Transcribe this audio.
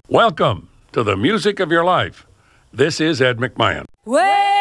Welcome to the music of your life. This is Ed McMahon. Way